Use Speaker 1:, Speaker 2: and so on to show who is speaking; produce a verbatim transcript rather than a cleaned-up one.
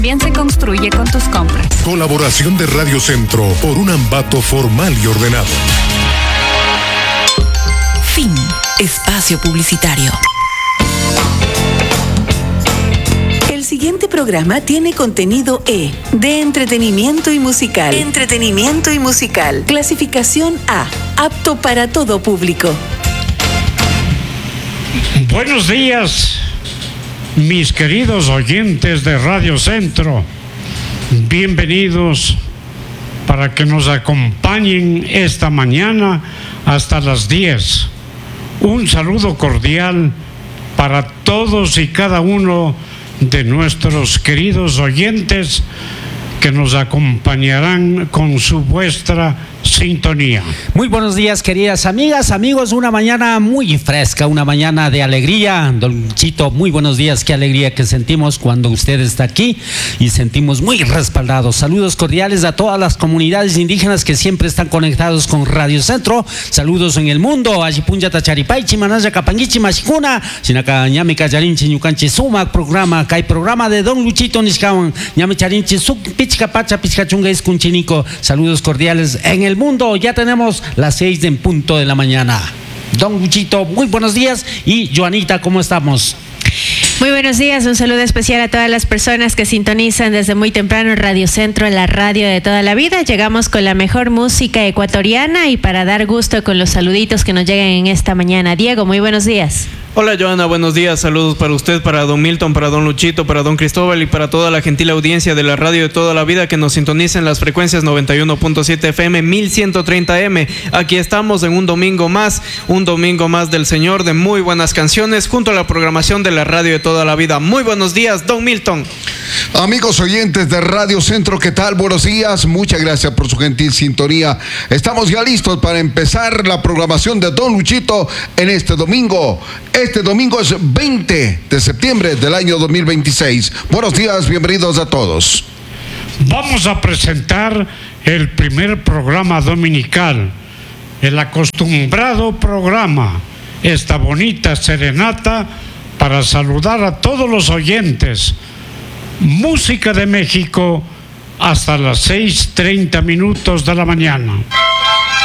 Speaker 1: Bien se construye con tus compras.
Speaker 2: Colaboración de Radio Centro por un Ambato formal y ordenado.
Speaker 3: Fin. Espacio publicitario. El siguiente programa tiene contenido E, de entretenimiento y musical. Entretenimiento y musical. Clasificación A, apto para todo público.
Speaker 4: Buenos días, mis queridos oyentes de Radio Centro. Bienvenidos para que nos acompañen esta mañana hasta las diez. Un saludo cordial para todos y cada uno de nuestros queridos oyentes que nos acompañarán con su vuestra sintonía.
Speaker 5: Muy buenos días, queridas amigas, amigos, una mañana muy fresca, una mañana de alegría. Don Chito, muy buenos días, qué alegría que sentimos cuando usted está aquí y sentimos muy respaldados. Saludos cordiales a todas las comunidades indígenas que siempre están conectados con Radio Centro. Saludos en el mundo, Ajipunya Tacharipay, Chimanaya Capanguichi Mashikuna, Sinaka Ñami Cayarinchi Ñucanchi Sumac, programa, Kai programa de Don Luchito Niscawan, Ñami Charinchi Suk Pichka Pacha Pichkachunga Iskunchinico. Saludos cordiales en el mundo. Ya tenemos las seis en punto de la mañana. Don Luchito, muy buenos días. Y Joanita, ¿cómo estamos?
Speaker 6: Muy buenos días, un saludo especial a todas las personas que sintonizan desde muy temprano Radio Centro, la radio de toda la vida. Llegamos con la mejor música ecuatoriana y para dar gusto con los saluditos que nos llegan en esta mañana. Diego, muy buenos días.
Speaker 7: Hola Joana, buenos días, saludos para usted, para don Milton, para don Luchito, para don Cristóbal y para toda la gentil audiencia de la radio de toda la vida que nos sintoniza en las frecuencias noventa y uno punto siete F M, mil ciento treinta M. Aquí estamos en un domingo más, un domingo más del Señor, de muy buenas canciones, junto a la programación de la radio de toda la vida. Muy buenos días, don Milton.
Speaker 8: Amigos oyentes de Radio Centro, ¿qué tal? Buenos días, muchas gracias por su gentil sintonía. Estamos ya listos para empezar la programación de don Luchito en este domingo. Este domingo es veinte de septiembre del año dos mil veintiséis. Buenos días, bienvenidos a todos.
Speaker 4: Vamos a presentar el primer programa dominical, el acostumbrado programa, esta bonita serenata para saludar a todos los oyentes. Música de México hasta las seis treinta minutos de la mañana.